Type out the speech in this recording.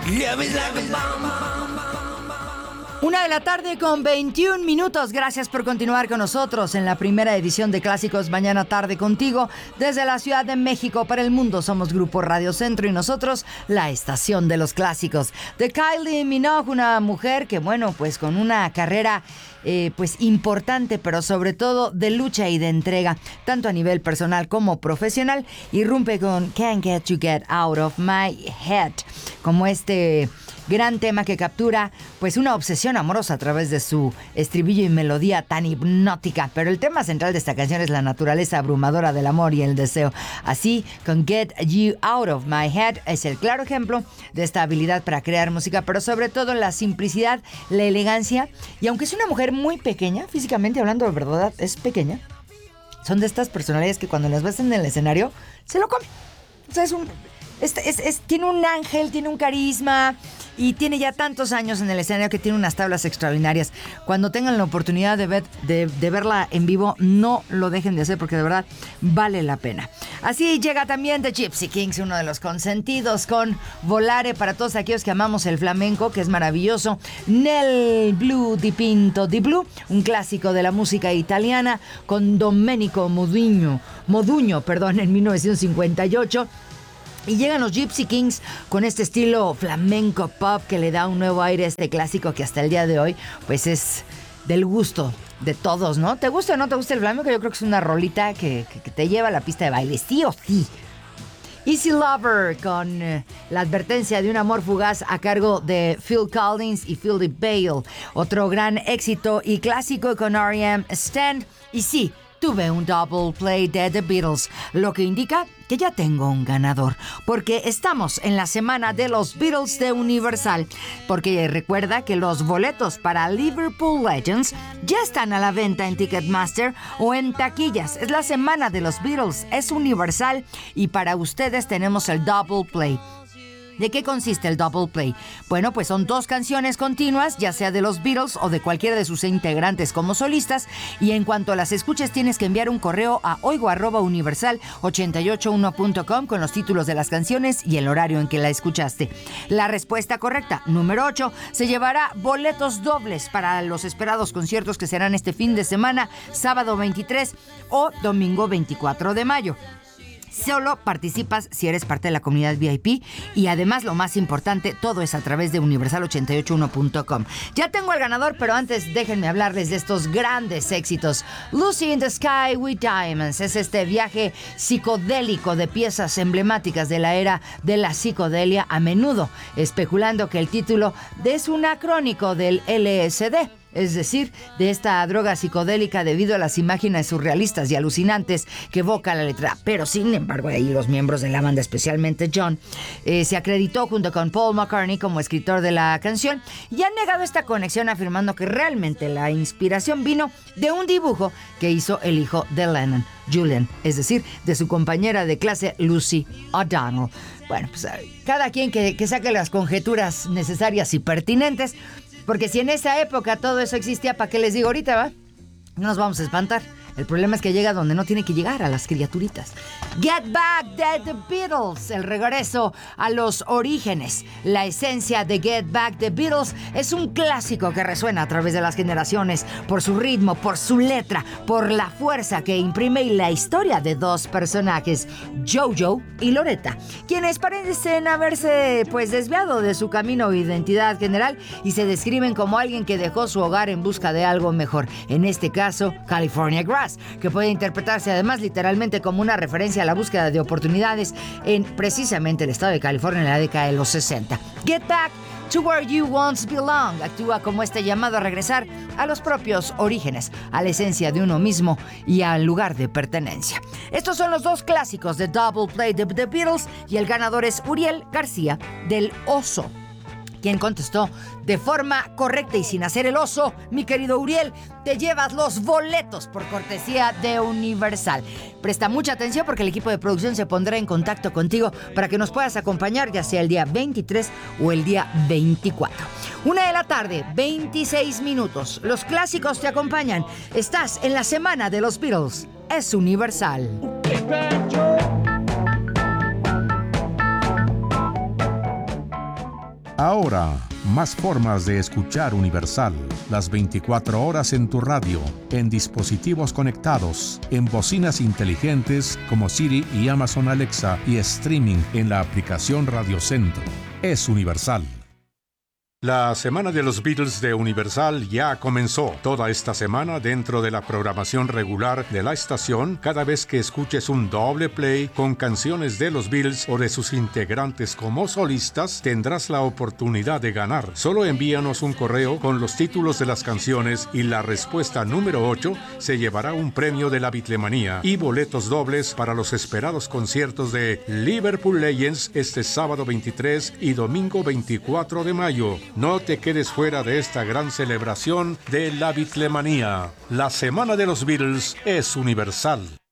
1:21 PM. Gracias por continuar con nosotros en la primera edición de Clásicos Mañana Tarde contigo desde la Ciudad de México para el mundo. Somos Grupo Radio Centro y nosotros la estación de los clásicos. De Kylie Minogue, una mujer que, bueno, pues con una carrera pues importante, pero sobre todo de lucha y de entrega, tanto a nivel personal como profesional, irrumpe con Can't Get You Get Out of My Head, como este gran tema que captura pues una obsesión amorosa a través de su estribillo y melodía tan hipnótica. Pero el tema central de esta canción es la naturaleza abrumadora del amor y el deseo. Así, con Get You Out of My Head es el claro ejemplo de esta habilidad para crear música, pero sobre todo la simplicidad, la elegancia. Y aunque es una mujer muy pequeña, físicamente hablando, de verdad es pequeña, son de estas personalidades que cuando las ves en el escenario se lo comen. O sea, tiene un ángel, tiene un carisma y tiene ya tantos años en el escenario que tiene unas tablas extraordinarias. Cuando tengan la oportunidad de verla en vivo, no lo dejen de hacer porque de verdad vale la pena. Así llega también The Gypsy Kings, uno de los consentidos, con Volare para todos aquellos que amamos el flamenco, que es maravilloso. Nel Blue di Pinto di Blue, un clásico de la música italiana, con Domenico Modugno, en 1958. Y llegan los Gypsy Kings con este estilo flamenco pop que le da un nuevo aire a este clásico que hasta el día de hoy pues es del gusto de todos, ¿no? ¿Te gusta o no te gusta el flamenco? Yo creo que es una rolita que te lleva a la pista de baile, sí o sí. Easy Lover, con la advertencia de un amor fugaz a cargo de Phil Collins y Philip Bale. Otro gran éxito y clásico con R.E.M. Stand. Y sí, tuve un double play de The Beatles, lo que indica que ya tengo un ganador, porque estamos en la semana de los Beatles de Universal, porque recuerda que los boletos para Liverpool Legends ya están a la venta en Ticketmaster o en taquillas. Es la semana de los Beatles, es Universal y para ustedes tenemos el double play. ¿De qué consiste el double play? Bueno, pues son 2 canciones continuas, ya sea de los Beatles o de cualquiera de sus integrantes como solistas, y en cuanto las escuches tienes que enviar un correo a oigo@universal881.com con los títulos de las canciones y el horario en que la escuchaste. La respuesta correcta, número 8, se llevará boletos dobles para los esperados conciertos que serán este fin de semana, sábado 23 o domingo 24 de mayo. Solo participas si eres parte de la comunidad VIP y además, lo más importante, todo es a través de universal881.com. Ya tengo el ganador, pero antes déjenme hablarles de estos grandes éxitos. Lucy in the Sky with Diamonds es este viaje psicodélico de piezas emblemáticas de la era de la psicodelia, a menudo especulando que el título es un acrónico del LSD. Es decir, de esta droga psicodélica debido a las imágenes surrealistas y alucinantes que evoca la letra. Pero sin embargo, ahí los miembros de la banda, especialmente John, se acreditó junto con Paul McCartney como escritor de la canción y han negado esta conexión, afirmando que realmente la inspiración vino de un dibujo que hizo el hijo de Lennon, Julian, es decir, de su compañera de clase Lucy O'Donnell. Bueno, pues cada quien que saque las conjeturas necesarias y pertinentes. Porque si en esa época todo eso existía, ¿para qué les digo ahorita, va? No nos vamos a espantar. El problema es que llega donde no tiene que llegar, a las criaturitas. Get Back de The Beatles, el regreso a los orígenes. La esencia de Get Back the Beatles es un clásico que resuena a través de las generaciones por su ritmo, por su letra, por la fuerza que imprime y la historia de 2 personajes, Jojo y Loretta, quienes parecen haberse pues desviado de su camino e identidad general y se describen como alguien que dejó su hogar en busca de algo mejor. En este caso, California Grass, que puede interpretarse además literalmente como una referencia a la búsqueda de oportunidades en precisamente el estado de California en la década de los 60. Get Back to Where You Once Belong actúa como este llamado a regresar a los propios orígenes, a la esencia de uno mismo y al lugar de pertenencia. Estos son los 2 clásicos de Double Play de The Beatles y el ganador es Uriel García del Oso, quien contestó de forma correcta y sin hacer el oso. Mi querido Uriel, te llevas los boletos por cortesía de Universal. Presta mucha atención porque el equipo de producción se pondrá en contacto contigo para que nos puedas acompañar, ya sea el día 23 o el día 24. 1:00 PM, 26 minutos. Los clásicos te acompañan. Estás en la semana de los Beatles. Es Universal. Ahora, más formas de escuchar Universal. Las 24 horas en tu radio, en dispositivos conectados, en bocinas inteligentes como Siri y Amazon Alexa y streaming en la aplicación Radio Centro. Es Universal. La Semana de los Beatles de Universal ya comenzó. Toda esta semana, dentro de la programación regular de la estación, cada vez que escuches un doble play con canciones de los Beatles o de sus integrantes como solistas, tendrás la oportunidad de ganar. Solo envíanos un correo con los títulos de las canciones y la respuesta número 8 se llevará un premio de la Beatlemanía y boletos dobles para los esperados conciertos de Liverpool Legends este sábado 23 y domingo 24 de mayo. No te quedes fuera de esta gran celebración de la Beatlemanía. La Semana de los Beatles es Universal.